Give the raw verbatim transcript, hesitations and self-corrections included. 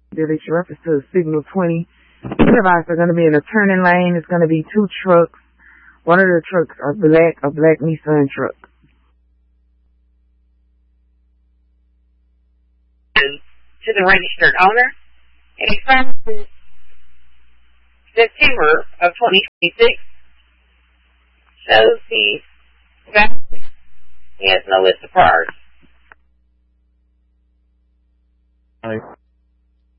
Village reference to signal twenty. Realize they're going to be in a turning lane. It's going to be two trucks. One of the trucks are black, a black Nissan truck. To the registered owner, and it's from September of twenty twenty-six. Shows the value. He has no list of cars. Hi.